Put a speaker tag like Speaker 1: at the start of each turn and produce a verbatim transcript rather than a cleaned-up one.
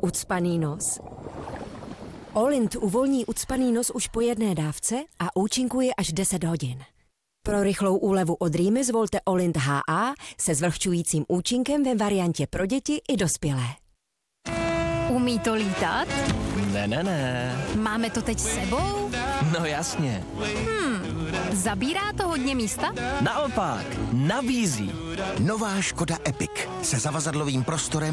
Speaker 1: Ucpaný nos. Olint uvolní ucpaný nos už po jedné dávce a účinkuje až deset hodin. Pro rychlou úlevu od rýmy zvolte Olint H A se zvlhčujícím účinkem ve variantě pro děti i dospělé.
Speaker 2: Umí to lítat?
Speaker 3: Ne, ne, ne.
Speaker 2: Máme to teď s sebou?
Speaker 3: No jasně.
Speaker 2: Hmm, zabírá to hodně místa?
Speaker 3: Naopak, nabízí.
Speaker 4: Nová Škoda Epic se zavazadlovým prostorem